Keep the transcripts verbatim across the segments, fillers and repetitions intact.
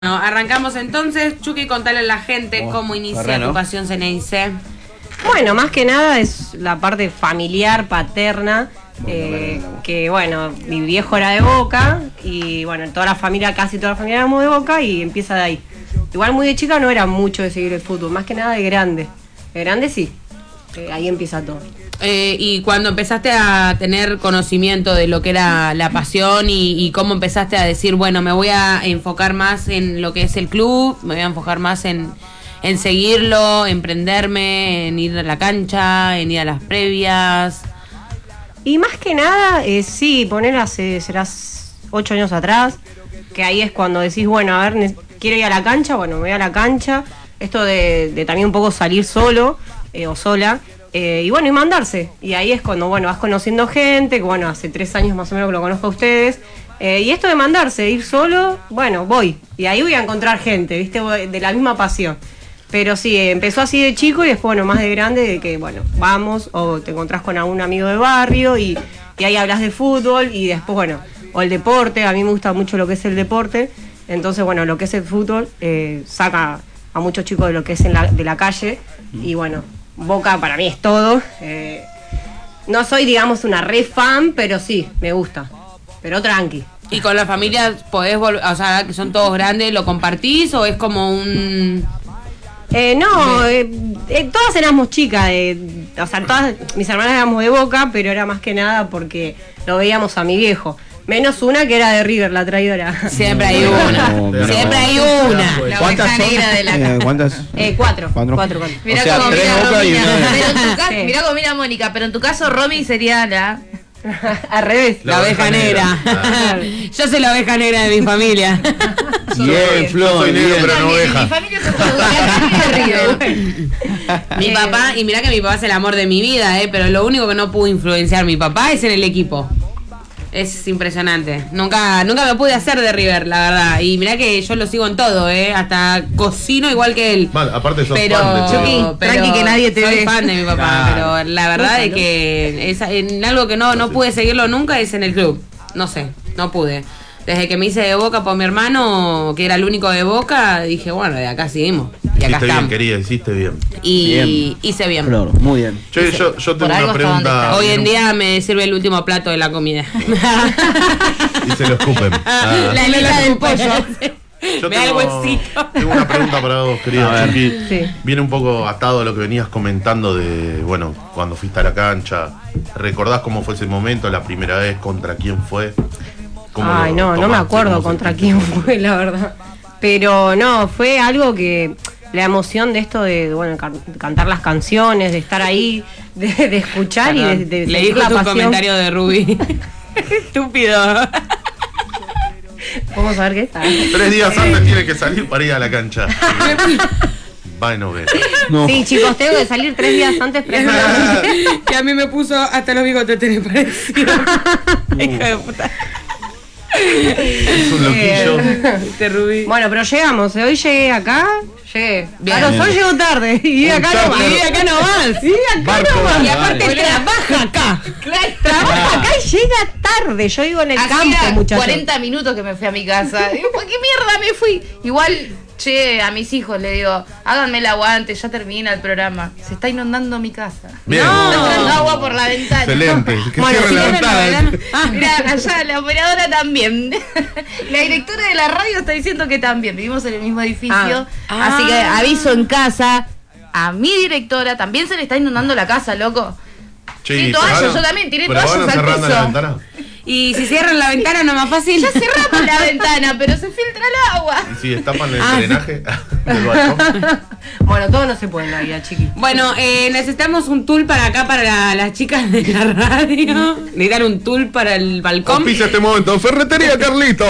Bueno, arrancamos entonces. Chucky, contale a la gente oh, cómo inicia Barrano. Tu pasión Ceneice. Bueno, más que nada es la parte familiar, paterna, eh, que bueno, mi viejo era de Boca y bueno, toda la familia, casi toda la familia éramos de Boca y empieza de ahí. Igual muy de chica no era mucho de seguir el fútbol, más que nada de grande. De grande sí, eh, ahí empieza todo. Eh, y cuando empezaste a tener conocimiento de lo que era la pasión y, y cómo empezaste a decir, bueno, me voy a enfocar más en lo que es el club, me voy a enfocar más en, en seguirlo, en prenderme, en ir a la cancha, en ir a las previas. Y más que nada, eh, sí, poner hace, serás ocho años atrás, que ahí es cuando decís, bueno, a ver, quiero ir a la cancha, bueno, me voy a la cancha. Esto de, de también un poco salir solo eh, o sola. Eh, y bueno, y mandarse. Y ahí es cuando, bueno, vas conociendo gente, que bueno, hace tres años más o menos que lo conozco a ustedes. Eh, y esto de mandarse, ir solo, bueno, voy. Y ahí voy a encontrar gente, ¿viste? De la misma pasión. Pero sí, empezó así de chico y después, bueno, más de grande, de que, bueno, vamos, o te encontrás con algún amigo de barrio y, y ahí hablas de fútbol y después, bueno, o el deporte. A mí me gusta mucho lo que es el deporte. Entonces, bueno, lo que es el fútbol eh, saca a muchos chicos de lo que es en la, de la calle. Y bueno, Boca para mí es todo. Eh, no soy, digamos, una re fan, pero sí, me gusta. Pero tranqui. ¿Y con la familia podés volver, o sea, que son todos grandes, lo compartís o es como un...? Eh, no, eh, eh, todas éramos chicas, eh, o sea, todas mis hermanas éramos de Boca, pero era más que nada porque lo veíamos a mi viejo. Menos una que era de River, la traidora. Siempre hay una. No, Siempre hay una. La ¿Cuántas son? De la eh, ¿Cuántas? Eh, cuatro. Cuatro. Cuatro, cuatro. Mirá, o sea, cómo mira Boca y una pero en tu caso, sí. Mirá cómo mira Mónica, pero en tu caso Romy sería la... Al revés. La, la oveja negra. negra. Yo soy la oveja negra de mi familia. Bien, Flor. Soy negro, pero no oveja. Mi familia se fue River. Mi papá, y mirá que mi papá es el amor de mi vida, eh, pero lo único que no pudo influenciar mi papá es en el equipo. Es impresionante. Nunca nunca me pude hacer de River, la verdad. Y mirá que yo lo sigo en todo, ¿eh? Hasta cocino igual que él. Vale, aparte sos pero, fan de Chucky, pero tranqui que nadie te soy ve. fan de mi papá. Claro. Pero la verdad es que es en algo que no, no pude seguirlo nunca es en el club. No sé, no pude. Desde que me hice de Boca por mi hermano, que era el único de Boca, dije, bueno, de acá seguimos. Y acá hiciste estamos. Bien, querida, hiciste bien. Y bien. hice bien. Claro, muy bien. Yo, yo, yo tengo una pregunta. Hoy en día me sirve el último plato de la comida. Y se lo escupen. Ah. La lila del pollo. Yo tengo, tengo una pregunta para vos, querido Chucky. Sí. Viene un poco atado a lo que venías comentando de, bueno, cuando fuiste a la cancha. ¿Recordás cómo fue ese momento, la primera vez, contra quién fue? Ay, no, no me acuerdo contra quién fue, la verdad. Pero no, fue algo que... La emoción de esto de, bueno, can, cantar las canciones, de estar ahí, de, de escuchar Perdón. y de, de Le dijo la tu pasión. Comentario de Ruby. Estúpido. Vamos a ver qué está. Tres días antes tiene que salir para ir a la cancha. Va y no ve. No. Sí, chicos, tengo que salir tres días antes. Que a mí me puso hasta los bigotes tenés parecido. Hijo de puta. Es un loquillo. Este Rubí. Bueno, pero llegamos. Hoy llegué acá. Llegué. Bien. Claro, hoy llego tarde. Y acá no más. Y acá no más. Sí, acá no más. Y aparte vale. trabaja acá. Claro, trabaja acá y llega tarde. Yo digo en el Hacía campo, muchachos. cuarenta minutos que me fui a mi casa. Digo, ¿por qué mierda me fui? Igual, che, a mis hijos le digo, háganme el aguante, ya termina el programa. Se está inundando mi casa. Bien. No, está entrando agua por la ventana. Excelente. Que bueno, cierre la ventana. Ah, mira, allá la operadora también. La directora de la radio está diciendo que también. Vivimos en el mismo edificio. Ah. Así que aviso en casa. A mi directora también se le está inundando la casa, loco. Sí, sí, toallas, yo también tiré toallas al piso. La ventana? Y si cierran la ventana no es más fácil. Ya cerramos la ventana, pero se filtra el agua. ¿Y si destapan el Ah, drenaje del balcón? Bueno, todo no se puede en la vida, chiqui. Bueno, eh, necesitamos un tool para acá, para la, las chicas de la radio. Necesitan un tool para el balcón. Auspicia este momento. Ferretería Carlito.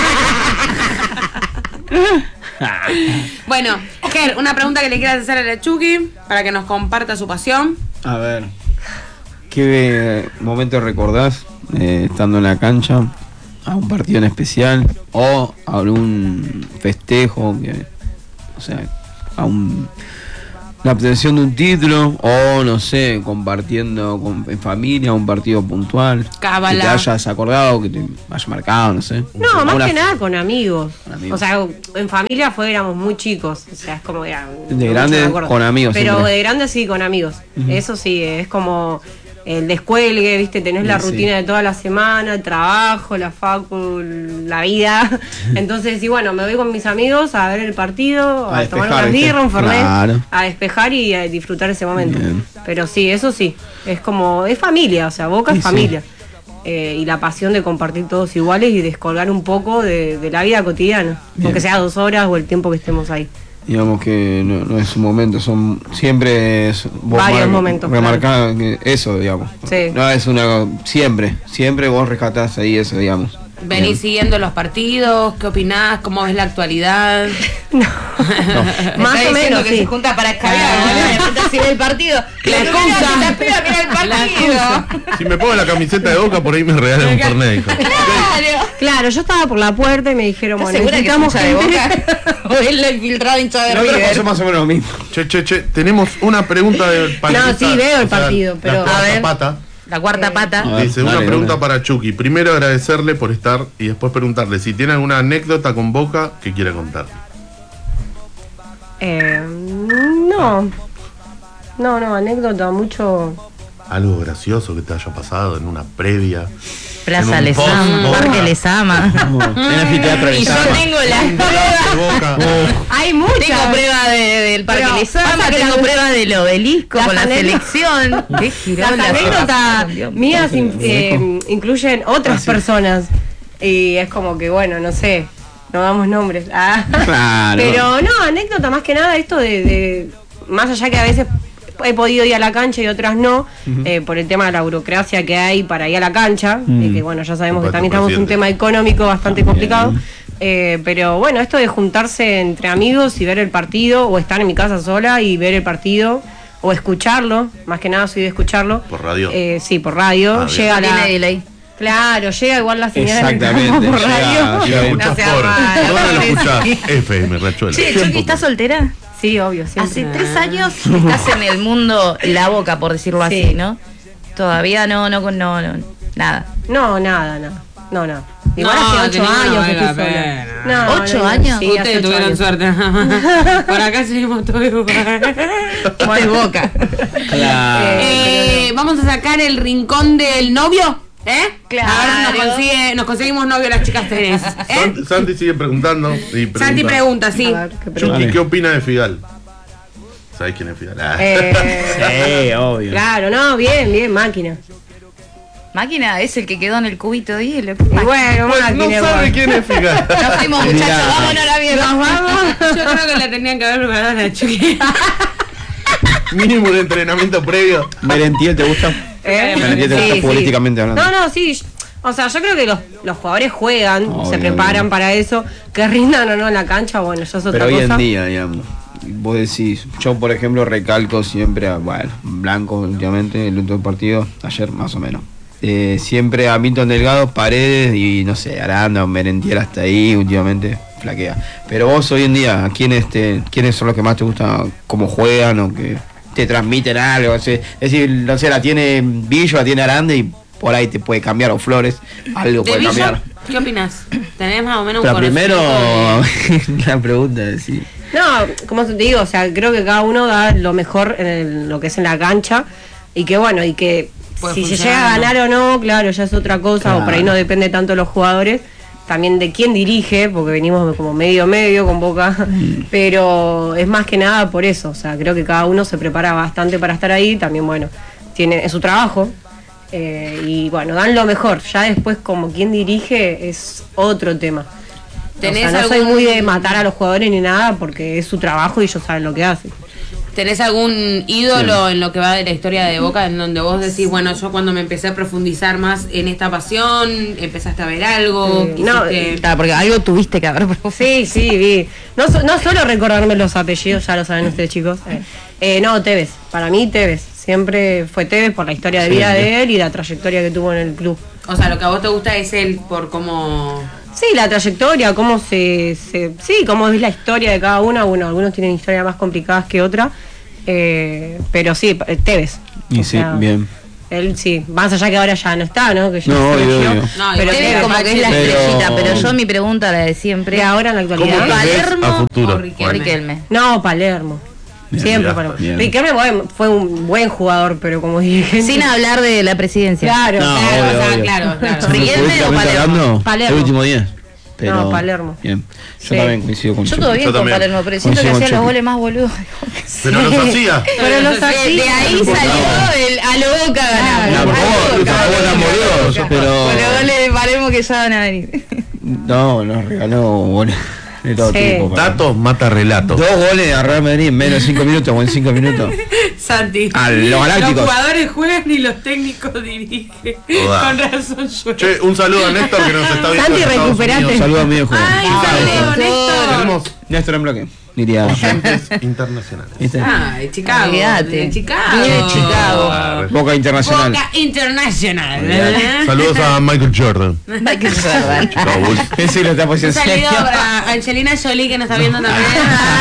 Bueno, Ger, una pregunta que le quieras hacer a la Chucky para que nos comparta su pasión. A ver, ¿qué momento recordás eh, estando en la cancha? ¿A un partido en especial? ¿O a algún festejo? Que, o sea, a un, la obtención de un título o, no sé, compartiendo con, en familia un partido puntual. Cábala. Que te hayas acordado, que te haya marcado, no sé. No, más Una- que nada con amigos. Con amigos. O sea, en familia fue, éramos muy chicos. O sea, es como que eran. De mucho, grande, me acuerdo. con amigos Pero siempre. de grande sí, con amigos. Eso sí, es como el descuelgue, ¿viste? Tenés la Sí, rutina sí. de toda la semana, el trabajo, la facu, la vida. Entonces, sí, bueno, me voy con mis amigos a ver el partido, A a, tomar despejar, unas ¿viste? birras, un fernet, Claro. a despejar y a disfrutar ese momento. Bien. Pero sí, eso sí, es como, es familia, o sea, Boca Sí, es sí. familia. Eh, y la pasión de compartir todos iguales y descolgar un poco de, de la vida cotidiana, Bien. aunque sea dos horas o el tiempo que estemos ahí. Digamos que no, no es un momento, son siempre es, vos Varios mar- momentos, remarcás que eso, digamos. Sí. No es una siempre, siempre vos rescatás ahí eso, digamos. Venís Bien. siguiendo los partidos, ¿qué opinás? ¿Cómo ves la actualidad? No. Me Más está o diciendo menos, que sí. se junta para escalar, Claro. boludo, de repente así ve el partido. La Lo primero excusa. que te espera, mira el La partido. Si me pongo la camiseta de Boca, por ahí me regalan un Fernet, hijo. Claro. Claro, yo estaba por la puerta y me dijeron, ¿Estás bueno, segura que es necesitamos hincha de gente. Boca? ¿O es la infiltrada hincha de Nosotros River? pasó más o menos lo mismo. Che, che, che, tenemos una pregunta del panelista. No, sí, veo el o sea, partido, pero- la cuarta A ver. pata. La cuarta pata. A ver, Dice, dale, una pregunta dale. para Chucky. Primero agradecerle por estar y después preguntarle si tiene alguna anécdota con Boca que quiera contar. Eh, no. No, no, anécdota, mucho. Algo gracioso que te haya pasado en una previa. Plaza en un Les post, ama, Boca. Parque Les ama. En el anfiteatro Y yo Lizama. tengo la De prueba. Boca. Hay muchas. Tengo prueba de- del Parque Pero Les ama, pasa que tengo las- prueba del obelisco las con la anécdotas- selección. Qué Las girola. anécdotas Dios. mías in- eh, incluyen otras personas. Y es como que, bueno, no sé, no damos nombres. Ah. Claro. Pero no, anécdota más que nada, esto de, de- más allá que a veces he podido ir a la cancha y otras no, eh, por el tema de la burocracia que hay para ir a la cancha, Mm. y que bueno, ya sabemos Culpa que de tu también estamos en un presidente. tema económico bastante También. complicado. Eh, pero bueno, esto de juntarse entre amigos y ver el partido, o estar en mi casa sola y ver el partido, o escucharlo, más que nada soy de escucharlo. ¿Por radio? Eh, sí, por radio. Ah, bien. llega la. Tiene delay. Claro, llega igual la señal del Exactamente, campo por llega- radio. Si lo escuchás No sea por. malo, ¿Dónde lo escuchás? sí. F M, Rachuela. Che, Chucky, ¿estás soltera? Sí, obvio, siempre. Hace tres años estás en el mundo La Boca, por decirlo Sí. así, ¿no? Todavía no, no, no, no, nada. No, nada, nada. No, nada. Igual No, hace que ocho ninguno años que vale estoy la sola. pena. No, ¿Ocho no, no. años? Sí, hace Ustedes ocho tuvieron años. suerte. Por acá seguimos todos igual. Esto es Boca. Claro. Eh, vamos a sacar el rincón del novio, ¿eh? Claro. A ver, nos, consigue, nos conseguimos novio las chicas tenés. ¿eh? Santi, Santi sigue preguntando. Y pregunta, Santi pregunta, sí. A ver, qué pregunta. Chucky, Dale. ¿qué opina de Figal? ¿Sabés quién es Figal? Ah. Eh, Sí, obvio. claro, no, bien, bien, máquina. Máquina es el que quedó en el cubito de hielo. Y bueno, Pues máquina. no sabe igual. quién es Figal. Nos fuimos, muchachos, Mirá. vámonos a la mierda. Nos vamos. Yo creo que le tenían que haber preparado a la Chucky. Mínimo de entrenamiento previo. Merentiel, ¿te gusta? ¿Eh? Merentiel te Sí, gusta sí. políticamente hablando. No, no, sí. O sea, yo creo que los, los jugadores juegan, Obvio, se preparan obvio. para eso. Que rindan o no en la cancha, bueno, eso es otra Pero hoy cosa. en día, digamos, vos decís, yo por ejemplo recalco siempre, a, bueno, Blanco últimamente, el último partido, ayer más o menos. Eh, siempre a Milton Delgado, Paredes y no sé, Aranda o Merentiel hasta ahí, últimamente flaquea. Pero vos hoy en día, ¿a quiénes, te, quiénes son los que más te gusta cómo juegan o que te transmiten algo? O sea, es decir, no sé, la tiene Billo, la tiene Aranda y por ahí te puede cambiar, o Flores, algo ¿De puede Villa? cambiar. ¿Qué opinas? ¿Tenés más o menos un Pero primero, conocimiento de- la pregunta es si... No, como te digo, o sea, creo que cada uno da lo mejor en el- lo que es en la cancha y que bueno, y que Puede si se funcionar, llega a ¿no? ganar o no, claro, ya es otra cosa, Claro. o por ahí no depende tanto de los jugadores, también de quién dirige, porque venimos como medio medio con Boca, pero es más que nada por eso, o sea, creo que cada uno se prepara bastante para estar ahí, también bueno, tiene es su trabajo. eh, y bueno, dan lo mejor, ya después como quien dirige es otro tema. O ¿Tenés sea, no soy algún- muy de matar a los jugadores ni nada porque es su trabajo y ellos saben lo que hacen. ¿Tenés algún ídolo en lo que va de la historia de Boca en donde vos decís, bueno, yo cuando me empecé a profundizar más en esta pasión, empezaste a ver algo? Eh, no, quisiste- Claro, porque algo tuviste que haber probado. Sí, sí, vi. No, so- no solo recordarme los apellidos, ya lo saben ustedes chicos. Eh, eh, no, Tevez. Para mí Tevez. Siempre fue Tevez por la historia de Sí, vida sí. de él y la trayectoria que tuvo en el club. O sea, lo que a vos te gusta es él por cómo... Sí, la trayectoria, cómo se, se... Sí, cómo es la historia de cada uno. Bueno, algunos tienen historias más complicadas que otras. Eh, pero sí, Tevez. Y O sí, sea, bien. Él sí, más allá que ahora ya no está, ¿no? Que ya No, se obvio, lesionó. obvio. No, Pero igual Tevez Tevez, como que es la Pero- estrellita, pero yo mi pregunta, la de ¿de siempre. ahora en la ¿Cómo actualidad? te ves Palermo a futuro? o Riquelme? Riquelme. No, Palermo. Bien, Siempre mirá, Palermo. bien. Riquelme bueno, fue un buen jugador, pero como dirigente. Sin hablar de la presidencia. Claro, No, claro. Claro, obvio, o sea, obvio. claro, claro. Riquelme o Políticamente Palermo. hablando, Palermo. el último día. Pero, No, Palermo. Bien. Yo Sí. también coincido con Yo Chucky. todo bien Yo con también. Palermo, pero siento que Coincido hacía con los Chucky. goles más boludos. Pero los hacía. Pero los De, hacía. de ahí salió el a lo Boca ganar. La A lo Boca, Boca, la a lo Boca Boca, murió, a lo Boca. pero- Con los goles de Palermo que ya van a venir. No, nos regaló goles de todo Sí. tipo. para- Datos mata relatos. Dos goles a Real Madrid en menos de cinco minutos o en cinco minutos. Santi. A los Galácticos. Los jugadores juegan y los técnicos dirigen. Joda. Con razón yo. Che, un saludo a Néstor que nos está viendo. Santi, en Estados recuperate. Unidos. Saludos a mi viejo. Ay, saludos, Néstor. Tenemos Néstor en bloque. Diría. oyentes internacionales. ¿Viste? Ah, de Chicago. Olvídate. De Chicago. De Chicago. Ah, Boca Internacional. Boca International. Saludos a Michael Jordan. Michael Jordan. Chicago Bulls. Ese lo está Un poniendo saludo serio. para Angelina Jolie que nos está viendo también.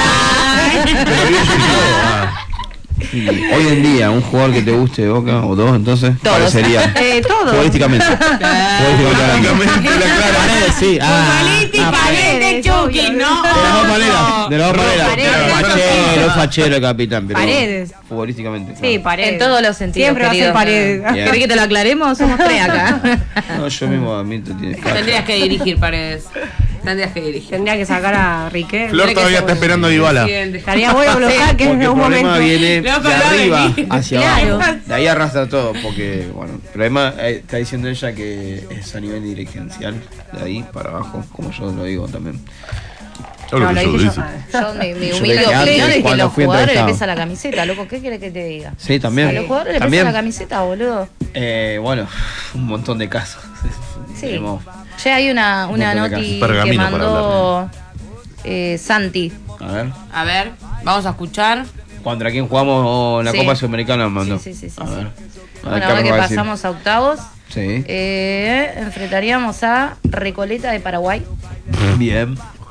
Pero bien Chicago. Ah. Y hoy en día, un jugador que te guste de Boca, o dos, entonces, Todos. ¿cuál sería? Eh, todo. Futbolísticamente. Futbolísticamente hablando. Paredes, sí. Ah, Paliti, ah, palete, Chucky, no. De las dos maneras, de las dos maneras. Paredes. Fachero, fachero, capitán. Pero Paredes. Futbolísticamente. Sí, claro. Paredes. En todos los sentidos. Siempre va a ser querido. Paredes. Bien. ¿Querés que te lo aclaremos? Somos tres acá. No, yo mismo admito, tiene facha. Tendrías que dirigir, Paredes. Tendrías que dirigir. Tendría que sacar a Riquelme. Flor todavía está esperando a Dybala. Presidente. Estaría bueno los saques en Porque el algún problema momento. viene No, de pero no arriba venís. hacia Claro. abajo. De ahí arrastra todo, porque, bueno, el problema eh, está diciendo ella que es a nivel dirigencial, de ahí para abajo, como yo lo digo también. Yo lo No, que lo yo dije yo. dice. Yo, mi, mi Yo humilde dije antes, opinión es que cuando los fui jugadores les entrevistado. pesa la camiseta, loco. ¿Qué querés que te diga? Sí, también. A los jugadores les También. pesa la camiseta, boludo. Eh, bueno, un montón de casos. Sí. Tenemos- Che, hay una, una Un montón de noti casos. que Pergamino para mandó eh, Santi. A ver, A ver, vamos a escuchar. ¿contra quién jugamos la Sí. Copa Sudamericana? Mandó. Sí, sí, sí, sí, A sí. ver. A ver, Bueno, ¿qué ahora nos que va a decir? pasamos a octavos, Sí. eh, enfrentaríamos a Recoleta de Paraguay. Bien. Ok.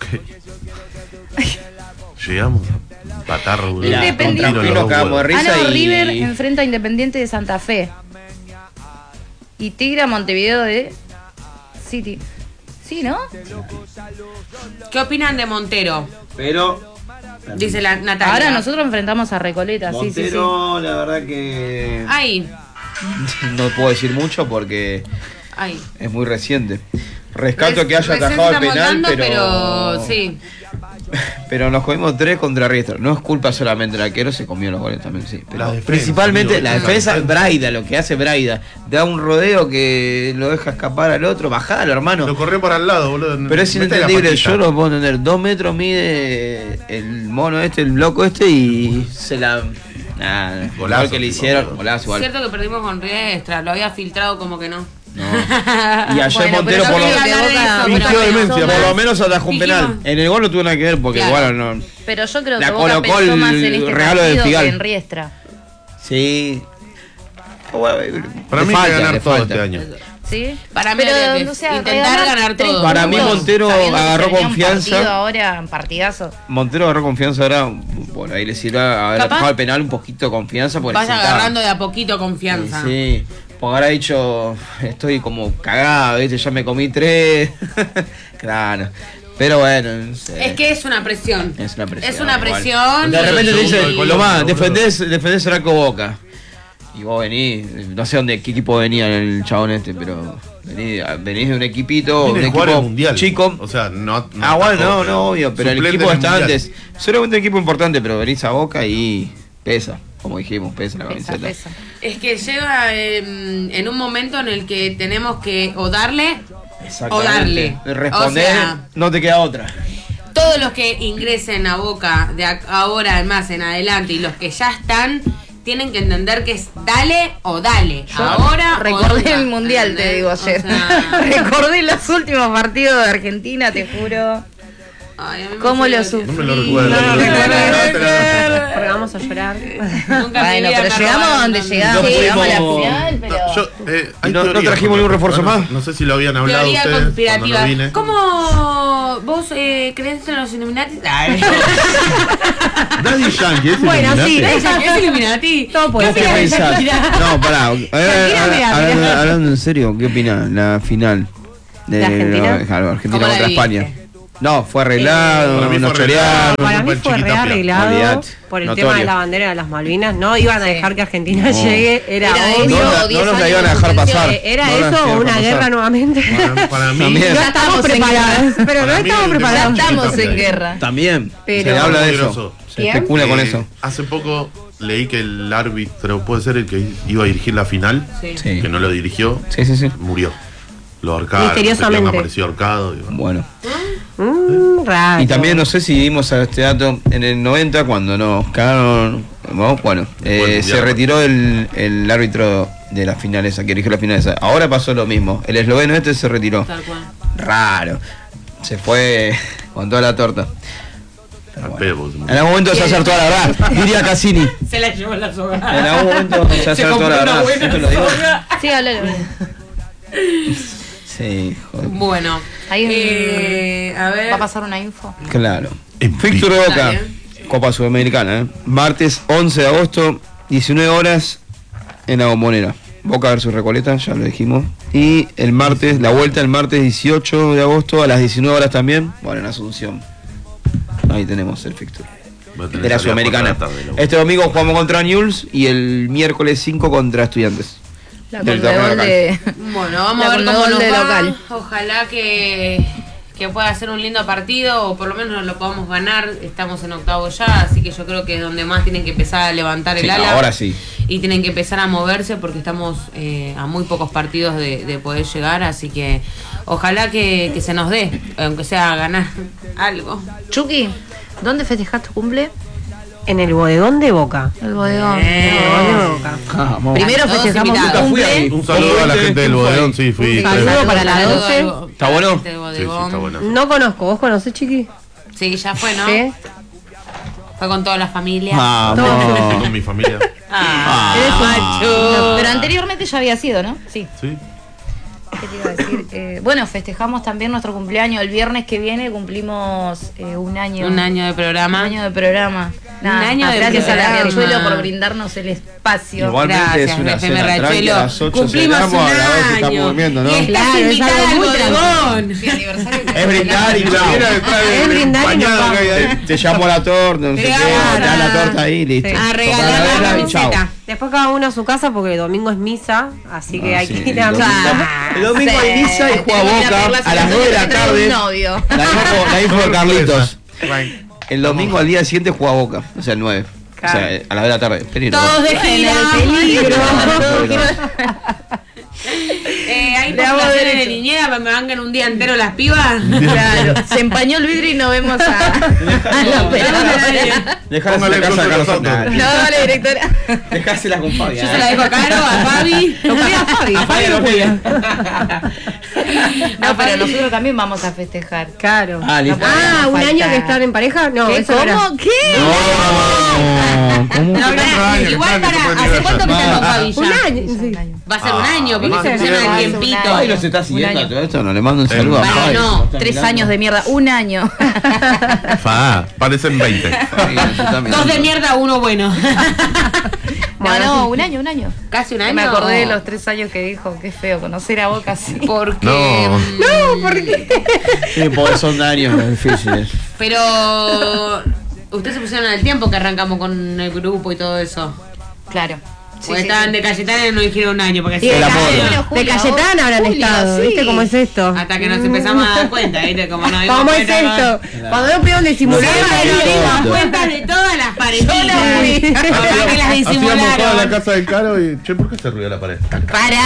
Llegamos a empatar, boludo. Mira, Independiente. contra Pino Los cagamos de huevos. risa Ana y... River enfrenta a Independiente de Santa Fe. Y Tigre a Montevideo de City. Sí, ¿no? ¿Qué opinan de Montero? Pero... Dice la Natalia. Ahora nosotros enfrentamos a Recoleta, sí, sí, sí. Montero, la verdad que... Ay, No puedo decir mucho porque ay. es muy reciente. Rescato Res- que haya recién atajado el estamos penal, dando, pero... pero sí. Pero nos comimos tres contra Riestra. No es culpa solamente del arquero, se comió los goles también, sí. Pero La defensa, principalmente amigo, la la defensa, defensa. Braida, lo que hace Braida. Da un rodeo que lo deja escapar al otro, bajalo, hermano. Lo corrió para el lado, boludo. Pero es Mete la inentendible, patita. yo lo puedo entender. Dos metros mide el mono este, el loco este, y se la. Nada, Golazo, golazo que le tipo, hicieron, boludo. golazo Es igual. cierto que perdimos con Riestra, lo había filtrado como que no. No. Y ayer Bueno, Montero pero por yo lo, creo que Boca- Fingió Boca demencia, pensó por lo más- menos atajó un penal. Dijimos- En el gol no tuvo nada que ver porque, Claro. bueno, no. Pero yo creo La que Boca colocó pensó el más en este regalo del partido Figal. que en Riestra. Sí. Bueno, Para le mí falta, hay que ganar le todo falta. este año. ¿Sí? Para mí Pero, habría que o sea, intentar regalar ganar tres todo. Para mí puntos, Montero sabiendo que agarró se venía un confianza. partido ahora, un partidazo. Montero agarró confianza ahora. Bueno, ahí le sirve haber Capaz- atajado el penal un poquito de confianza. Porque Vaya necesitaba. agarrando de a poquito confianza. Sí, porque ahora ha dicho, estoy como cagado, ¿viste? Ya me comí tres. Claro. Pero bueno, no sé. Es que es una presión. Es una presión. Es una igual. presión. De repente te Segundo dice, de Colombia, Lomá, boludo. defendés, defendés el arco Boca. Y vos venís, no sé dónde, qué equipo venía el chabón este, pero venís, venís de un equipito, Viene un a jugar equipo el mundial. chico. O sea, no. no Ah, bueno, atajó, no, pero no, obvio, pero el suplente equipo en el está mundial. antes. Solamente un equipo importante, pero venís a Boca y pesa, como dijimos, pesa la Pesa, camiseta. pesa. Es que llega en, en un momento en el que tenemos que o darle o darle. Responder, O sea, no te queda otra. todos los que ingresen a Boca de ac- ahora en más en adelante y los que ya están tienen que entender que es dale o dale. ahora o Recordé nunca, el mundial, te ¿entendés? digo O ayer. sea, Recordé los últimos partidos de Argentina, te juro. ay, a mí me ¿Cómo hizo lo que- sufrí? No me lo recuerdo. No, no no me lo me recuerdo. acuerdo. Porque vamos a llorar. Nunca en mi Bueno, vida pero me llegamos robaron donde tanto. llegamos, No llegamos a la fuimos- final, pero... Yo, eh, hay ¿No- no teorías trajimos con ningún respecto, refuerzo no- más? No sé si lo habían hablado Teoría ustedes cuando conspirativa. no vine. ¿Cómo Bueno, ¿vos eh, crees en los Illuminati? Ay. Daddy Yankee, ¿es Bueno, sí, Illuminati? ¿Ella qué es Illuminati? Todo puede ¿Qué ser. pensás? No, pará. Eh, Shakira, mirá, hablando, mirá. hablando en serio, ¿qué opinás? La final de ¿De Argentina? Claro, Argentina ¿Cómo la contra viste? España. No, fue arreglado, Para mí nos fue arreglado. chorearon. Para mí el fue Chiquitapia. rearreglado Olvidate. por el Notorio. tema de la bandera de las Malvinas. No iban a dejar que Argentina No. llegue, era, Era obvio. No, la- diez no nos la años iban a de dejar suspensión. pasar. Eh, ¿Era No nos eso iban a o dejar una pasar. guerra nuevamente? Para, para mí, También. No estamos en preparados, pero no Para mí estamos el tema- preparados. Ya estamos Chiquitapia. en guerra. También. Pero- Se habla de eso. Peligroso. Se ¿Quién? especula con Eh, eso. Hace poco leí que el árbitro, puede ser el que iba a dirigir la final, Sí. Sí. que no lo dirigió, Sí, sí, sí. murió. Lo ahorcaron. Misteriosamente. no sé qué, apareció ahorcado. y bueno. Bueno. Mm, raro. Y también no sé si dimos a este dato en el noventa cuando nos cagaron. ¿no? Bueno, eh, Buen se mundial. retiró el, el árbitro de la final esa, que dirigió la final esa. Ahora pasó lo mismo. El esloveno este se retiró. Tal cual. Raro. Se fue con toda la torta. Pero Al bueno. pedo, porque- En algún momento se acertó a la verdad, diría Cassini. Se la llevó la soga. En algún momento se acertó a la verdad. Esto lo digo. Sí, háblalo. Sí, joder. Bueno, Ahí un- eh, a ver. Va a pasar una info. Claro. En Víctor de Boca, Dale. Copa Sudamericana, ¿eh? Martes once de agosto, diecinueve horas en la Bombonera. Boca versus Recoleta, ya lo dijimos. Y el martes, la vuelta el martes dieciocho de agosto a las diecinueve horas también. Bueno, en Asunción. Ahí tenemos el fixture Va a tener de la salida Sudamericana. por la tarde, la- Este domingo jugamos contra Newell's y el miércoles cinco contra Estudiantes. La Del torneo Conmebol local. de. Bueno, vamos La a ver cómo Conmebol nos de va. local. Ojalá que, que pueda ser un lindo partido o por lo menos lo podamos ganar. Estamos en octavo ya, así que yo creo que es donde más tienen que empezar a levantar Sí, el ala. ahora sí. Y tienen que empezar a moverse porque estamos eh, a muy pocos partidos de, de poder llegar, así que ojalá que, que se nos dé, aunque sea ganar algo. Chucky, ¿dónde festejás tu cumple? En el bodegón de Boca. El bodegón. En el bodegón de Boca. Vamos. Primero Todos festejamos tu invitados. Nunca fui ahí. cumple. Un saludo a la gente del bodegón, sí, fui. Un tres saludo veces. para la Saludo doce. al- ¿Está bueno? gente del Sí, sí, bodegón. está bueno. No conozco, ¿vos conocés, Chiqui? Sí, ya fue, ¿no? ¿Sí? Fue con toda la familia. Fui Vamos. con mi familia. Ah, Eres un macho. Pero anteriormente ya había sido, ¿no? Sí. Sí. ¿Qué te iba a decir? Eh, bueno, festejamos también nuestro cumpleaños. El viernes que viene cumplimos eh, un año. Un año de programa. Un año de programa. Nada, año de gracias a la programa. Riachuelo por brindarnos el espacio. Igualmente Gracias, es una F M cena tranqui, Riachuelo. a las ocho Cumplimos cenamos, un a las doce estamos año. durmiendo, ¿no? Y estás Claro, es invitada algo al muy bodegón. Mi aniversario que Es brindar y chao. Es brindar y nos vamos. Te llamo a la torta, no sé qué, Claro. te dan la torta ahí, listo. Sí. A Tocar regalar la la vela y chao. camiseta. Después cada uno a su casa porque el domingo es misa, así que Ah, hay sí, que ir el a domingo- misa. El domingo Sí. hay misa y juega Tengo que ir a Boca verla, a si las no dos de tengo la que traer tarde. un novio. La info, la info de Carlitos. Right. El domingo al día siguiente juega Boca, o sea, el nueve. O sea, Claro. a las dos de la tarde. Peligro. Todos de gira. peligro. Eh, ahí Le por hago la serie de derecho. niñera para que me banquen un día entero las pibas. Claro, se empañó el vidrio y no vemos a, a la operadora. Dejalas en Póngale la casa el de control Carlos de los Santana. No, dale, directora. Dejásela con Fabi. Yo se la dejo a Caro, a Fabi. Lo cuida Fabi, Fabi lo cuida. No, pero nosotros también vamos a festejar. Claro. Ah, listo. Ah, un Falta. año que están en pareja. No, ¿Qué? eso no era. ¿Cómo? ¿Qué? No, ¿cómo? No, Cuatro pará, años, igual claro, para, que ¿hace cuánto que están con Ah, Fabi Un ya? año. sí. Va a ser un año, porque Ah, se pusieron sí, el sí, tiempito. un Ay, no se está Un siguiendo año. todo esto, no le mando un saludo a Bueno, Fabi. no, ¿Lo está Tres mirando? años de mierda, un año. Fa, parecen veinte. Fabi, ¿lo está mirando? Dos de mierda, uno bueno. No, no, un año, un año. Casi un año. Me acordé de los tres años que dijo, qué feo, conocer a Boca así. Porque. No. mm, No, ¿por qué? Sí, porque son años difíciles. Pero. Ustedes se pusieron al tiempo que arrancamos con el grupo y todo eso. Claro. Sí, Porque sí, estaban sí. de Cayetana y no dijeron un año. Porque Y así El era amor. año. Julio, De Julio, Cayetana habrán Julio, estado. sí. ¿Viste cómo es esto? Hasta que nos empezamos a dar cuenta, ¿viste? Como no dimos ¿Cómo es cuenta, esto? Cuando no pudieron disimular. Seba y nos Todo. dimos cuenta de todas las paretitas. Yo no fui. Capaz que las Hacíamos toda la disimularon. casa del Caro y, che, ¿por qué se ruido la pared? ¡Para!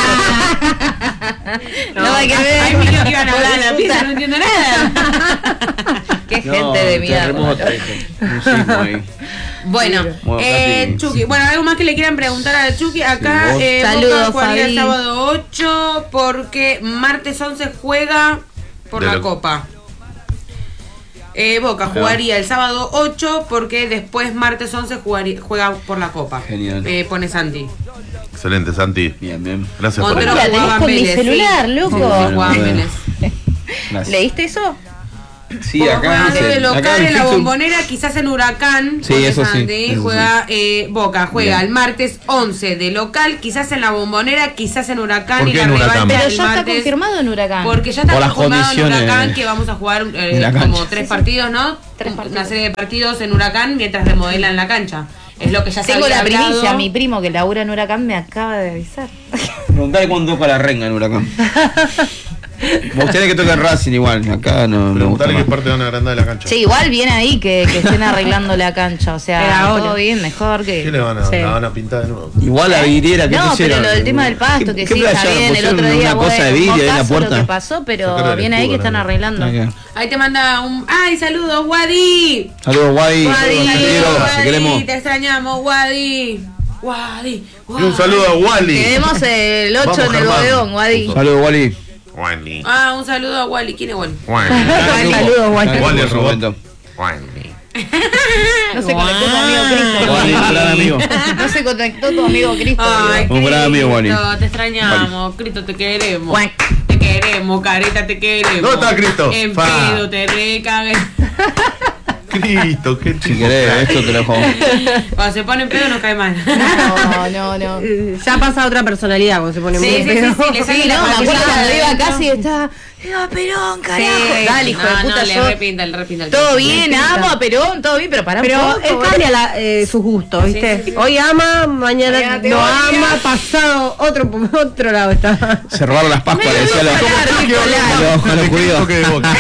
No, hay que ver. Ay, mira que iban a hablar a la pizza, no entiendo nada. Qué gente de mierda. Terremoto, hijo. Un sismo ahí. Bueno, Bueno, eh, Katy. Chucky, bueno, algo más que le quieran preguntar a Chucky. Acá, Sí, vos. eh, Saludos, Boca jugaría el Fabi. sábado ocho porque martes once juega por De la lo- Copa. Eh, Boca jugaría el sábado ocho porque después martes once jugaría, juega por la Copa. Genial. Eh, pone Santi. Excelente, Santi. Bien, bien. Gracias por Montero el la dato. tenés jugaba con mi Vélez, celular, sí. loco. Sí, jugaba Bueno. Vélez. Gracias. ¿Leíste eso? Sí, Vos acá juegan dicen, de local acá el en la fixture- Bombonera, quizás en Huracán. Sí, porque eso sí, Santi eso juega eh, Boca, juega Bien. el martes once de local, quizás en la Bombonera, quizás en Huracán. ¿Por Y qué la en Huracán? revancha Pero del ya está martes, confirmado en Huracán. Porque ya está Por las confirmado en condiciones Huracán de- que vamos a jugar eh, en la como cancha. tres partidos, ¿no? Tres Una partidos. serie de partidos en Huracán mientras remodelan la cancha. Es lo que ya se Tengo había la primicia, hablado. mi primo que labura en Huracán me acaba de avisar. Preguntale cuándo toca la renga en Huracán. Vos tenés que tocar Racing igual, acá no. no gusta Preguntale qué más. parte van a agrandar de la cancha. Sí, igual viene ahí que, que estén arreglando la cancha, o Era sea, ahora. todo bien, mejor ¿Qué que... le van a, Sí. la van a pintar de nuevo? Igual la vidriera que No, pusieron. pero lo del tema del pasto, ¿Qué- que qué sí, está playaron? bien, el Pusieron otro día, una cosa de bueno, vidrio ahí en la mocazo lo puerta. que pasó, pero Sacar el viene ahí que escudo, están ¿no? arreglando. Acá. Ahí te manda un. ¡Ay, saludos, Wadi! Saludos, Guay. Wadi, Te quiero, te Wadi, queremos. te extrañamos, Wadi. Wadi, Y un saludo a Wally. Tenemos el ocho Vamos, en el Germán. bodegón, Wadi. Saludos, Wally. Wally. Ah, un saludo a Wally. ¿Quién es Wally? Wally. Saludos, Wally. Wally el en su robot. momento. Wally. No se conectó tu amigo Cristo. Wally, un gran amigo. No se conectó tu amigo Cristo. Ay, Un gran amigo, Wally. Cristo, te extrañamos. Cristo, te queremos. Guay. Te queremos, careta, te queremos. ¿Dónde está Cristo? En Fa. pedo, te recagues. Cristo, qué Si querés, esto te lo dejo. Cuando se pone en pedo nos cae mal. No, no, no. Eh, Ya pasa a otra personalidad cuando se pone Sí, muy sí, sí, pedo. sí, le sale Sí, la no, me acuerdo patilla cuando de iba adentro. casi estaba. ¡Viva Perón, carajo! Sí, Dale, hijo no, de puta, no, le yo- repinta, le repinta el Todo Cristo. bien, amo a Perón, todo bien, pero para un Pero poco, él ¿eh? cambia la, eh, sus gustos, ¿viste? Sí, sí, sí. Hoy ama, mañana, Mañana te no odia. ama, pasado otro otro lado está. Se robaron las Pascuas, le decía a los, a los, a los judíos. que de Boca.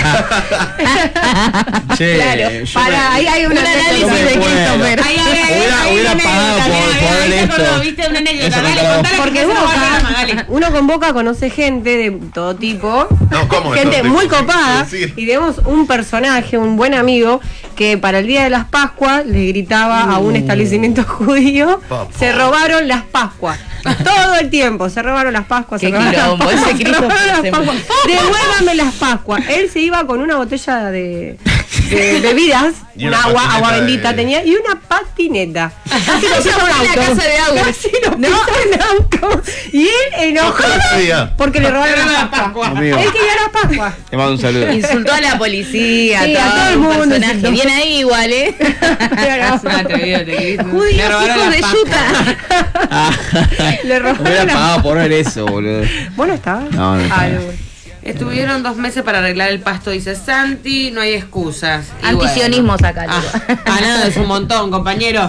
Che, Claro, yo Para, ahí hay un Un análisis análisis me de muero. Christopher. Ay, ay, ay, Hubiera- ay, hubiera una pagado anécdota, por- mira, por ver ahí te esto. acordó, ¿viste? Una anécdota, Eso dale, contalo. contale, Porque que se nos va el Boca, programa, dale. uno con Boca conoce gente de todo tipo, No, ¿cómo de gente todo tipo? muy copada, ¿Qué decir? y tenemos un personaje, un buen amigo, que para el día de las Pascuas le gritaba a un establecimiento judío, Papá. se robaron las Pascuas. Todo el tiempo, se robaron las Pascuas, se Qué robaron las quilombo, Pascuas, ese se Cristo robaron las se- Pascuas. Devuélvame las Pascuas. Él se iba con una botella de, de bebidas, Y un una agua, patineta agua de- bendita tenía, y una patineta. Casi lo Esa pisa un fue la auto. casa de Agus. Casi lo pisa un auto. Y él enojado Ojalá sea. porque le robaron Robaron las las Pascuas. Amigo, Él quería las Pascuas. te mando un saludo. Insultó a la policía, Sí, a todo, todo el un mundo personaje. insultó. Viene ahí igual, ¿eh? Es un atrevido, te Cristo. Le Judíos, robaron hijos las de Pascuas. yuta. Le robaron Hubiera las pagado por ver eso, boludo. ¿Vos no estabas? No, no estaba. Ay, bueno. Estuvieron dos meses para arreglar el pasto, dice Santi, no hay excusas. Y Antisionismo bueno. saca, Ah, Leo. ah, nada, es un montón, compañero.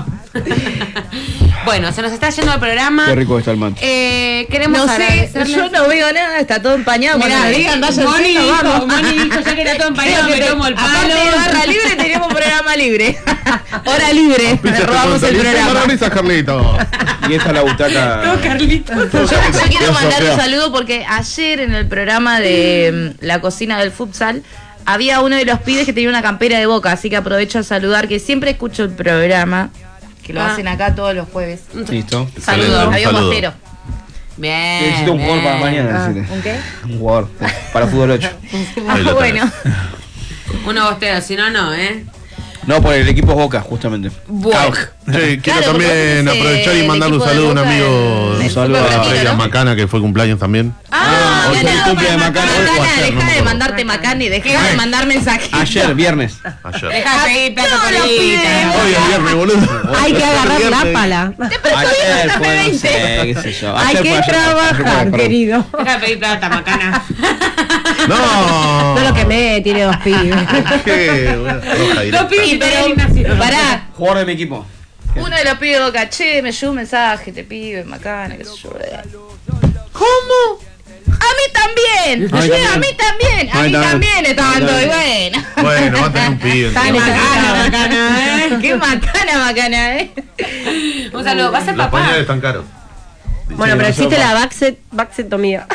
Bueno, se nos está yendo el programa. Qué rico está el mate. Eh, queremos No sé, agradecerles. yo no veo nada, está todo empañado. Mirá, Cuando me digan, vayan Moni siendo, dijo, vamos. Moni dijo, ya que era todo empañado, me tomo el palo. Aparte de barra libre, tenemos programa libre. Hora libre, Pizza te robamos el contabiliza, programa. parabrisas, Carlito. Y esta es la butaca. Todo Carlito. Yo, yo quiero Eso, mandar un feo. saludo porque ayer en el programa de mm, la cocina del futsal había uno de los pibes que tenía una campera de Boca, así que aprovecho a saludar, que siempre escucho el programa, que lo Ah. hacen acá todos los jueves. Listo. Saludos. Un Había un saludo. mostero. Bien. Necesito un jugador para bien. mañana. Ah, necesito. ¿Un qué? Un jugador para fútbol ocho. Ah, Ahí lo bueno. Uno bostero, si no, no, ¿eh? No, por el equipo Boca, justamente. Bueno. Che, quiero Claro, porque también vos sos, aprovechar eh, y mandar el un equipo de saludo a un Boca amigo en- Un saludo en a Brasil, a ¿no? Macana, que fue cumpleaños también. Ah, Hoy fue el ganado, cumple de Macana, Macana. Hoy o Macana, ayer, no me deja de acuerdo. mandarte Macana y deja de mandar mensajes. Ayer, viernes. Ayer. Deja de pedir plata todos por los ahí. pibes. Hoy es viernes, boludo. Hay que agarrar la pala. Ayer fue, no sé, qué sé yo. Hay Ayer que fue ayer, ayer fue trabajar, ayer, perdón. querido. Deja de pedir plata, macana. No. No lo quemé, tiene dos pibes. Qué buena roja Los directa. pibes Sí, y pero Ignacio. pará, Jugador de mi equipo. uno de los pibes de Boca, che, me llegó un mensaje, te pibe, Macana, qué sé yo. ¿Cómo? A mí también, A mí sí, también. a mí también, a A mí mí también. también estaban A mí todos, y también. bueno. Bueno, va a tener un pibe. Está entonces. Macana, macana, ¿eh? Qué macana, macana, eh. Un saludo. ¿Va a ser Los papá? pañales están caros. Bueno, pero existe la baxet, baxectomía.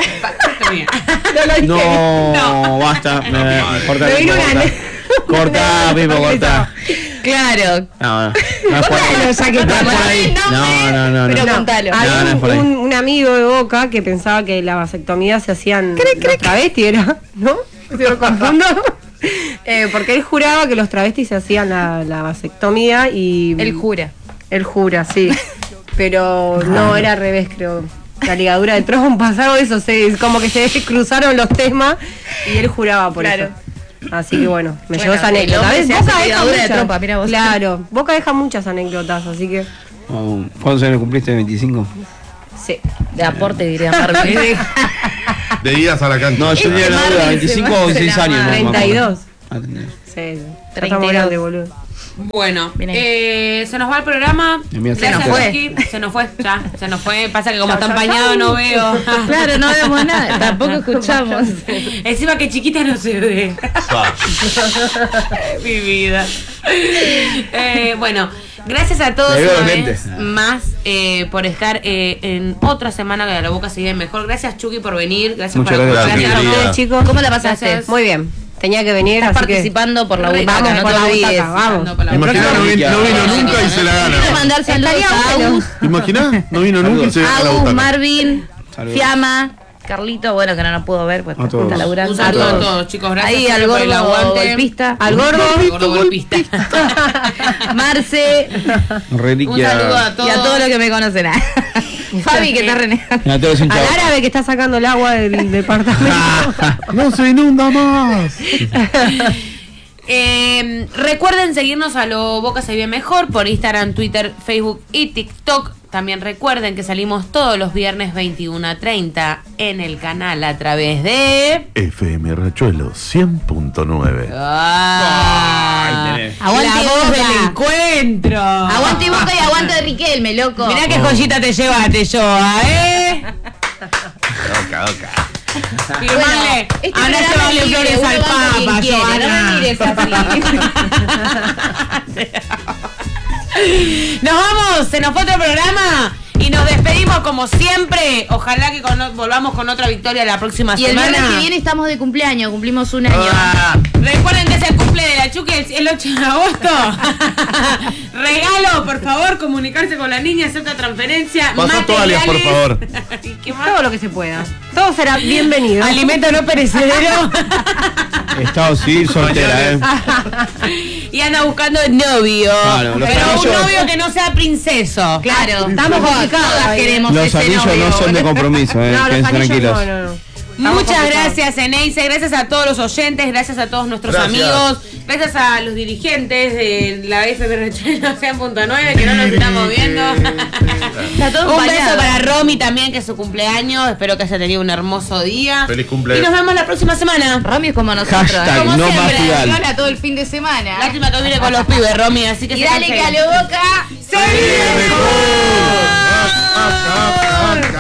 No lo dije. No, basta. Me, corta, Me vino Pipo, una corta. Corta, Pipo, corta. Claro. No, no. No es por ahí. Contalo, ya que No es está por por ahí. No, no, no. Pero no. contalo. Había No, no es por ahí. un, un amigo de Boca que pensaba que la vasectomía se hacían los travestis, ¿era? ¿No? Se lo confundo. Eh, porque él juraba que los travestis se hacían la, la vasectomía y... Él jura. Él jura, sí. Pero no, era al revés, creo. La ligadura de trompas, algo de eso. Se, como que se cruzaron los temas y él juraba por Claro. eso. Así que bueno, me Bueno, llevó esa el anécdota. hombre ¿Ves? se Boca hace deja ligadura de muchas. trompa, mirá vos. Claro, Boca deja muchas anécdotas, así que Oh, ¿cuántos años cumpliste? ¿veinticinco? sí. De aporte, diría Marvin. De idas a la cancha. No, yo tenía la Marvin duda, se veinticinco va o a veintiséis hacer la años. no me acuerdo. treinta y dos. Ah, tenés. Sí, sí. treinta y Estamos dos. grandes, boludo. Bueno, Bien ahí. eh, se nos va el programa. El mío se Gracias, nos fue. Chiqui. Se nos fue, ya, se nos fue. Pasa que como Chau, está chau, empañado chau. no veo. Claro, no vemos nada, tampoco escuchamos. Encima que chiquita no se ve. Ah, Mi vida. Eh, bueno, gracias a todos Me veo una los vez lentes. más eh, por estar eh, en otra semana que la boca se vive mejor. Gracias, Chucky, por venir. Gracias Muchas por gracias, acompañarnos. Chucky, querida. Chicos, ¿Cómo la pasaste? Gracias. muy bien. Tenía que venir, Estás así que participando por la Re- butaca, vamos no por te la olvides. butaca, vamos. Por la Imaginá, próxima. no, vin- no vino nunca y se la Quiero gana. mandar saludos Estaría a bueno. Agus, Imaginá, no vino nunca y se gana la Agus, butaca. Marvin, Saludos. Fiamma, Carlito, bueno, que no nos pudo ver, pues A todos. está laburando. Un saludo a todos. todos, chicos. Gracias Ahí siempre al por el gordo aguante. golpista. al gordo. Al gordo golpista. Marce, Reliquia. Un saludo a todos. y a todos los que me conocen. Fabi, que está renegando. A todos los hinchas. Al árabe que está sacando el agua del departamento. No se inunda más. Eh, recuerden seguirnos a lo Boca se vive mejor por Instagram, Twitter, Facebook y TikTok. También recuerden que salimos todos los viernes veintiuno a treinta en el canal a través de... F M Rachuelo cien punto nueve. Ah, Ahí tenés. Aguante la voz Boca. del encuentro. Aguante Boca y aguante Riquelme, loco. Mirá qué joyita te llevaste, Joa, ¿eh? Oca, oca. Firmale. este Ahora se programa vale es libre, flores uno al banca quien Papa, quiere, Joana. no me mires Nos vamos, se nos fue otro programa y nos despedimos como siempre. Ojalá que con- volvamos con otra victoria la próxima Y el semana. viernes que viene estamos de cumpleaños, cumplimos un año. Ah, Recuerden que es el cumple de la Chucky el, el ocho de agosto. Regalo, por favor, comunicarse con la niña, hacer otra transferencia. Pasa tu alias, por favor. ¿Y qué más? Todo lo que se pueda. Todo será bienvenido. Alimento no perecedero. Estado civil soltera, eh. Y anda buscando novio. Claro, los pero un anillos- novio que no sea princeso. Claro, Estamos complicados todas ahí. queremos Los ese anillos novio. no son de compromiso, eh. No, los Quédense anillos tranquilos. no, no, no. Estamos Muchas complicados. gracias, Eneise. Gracias a todos los oyentes. Gracias a todos nuestros Gracias. amigos. Gracias a los dirigentes de la F M Rachuelo cien punto nueve que no nos estamos viendo. Está todo Un beso empañado. para Romy también, que es su cumpleaños. Espero que haya tenido un hermoso día. Feliz cumple. Y nos vemos la próxima semana. Romy es como nosotros. Hashtag Como no más siempre, Vidal. Gana todo el fin de semana. Lástima que viene con los pibes, Romy. Así que Y se dale que a cancela. lo Boca. ¡Se vive mejor! ah, ah, ah.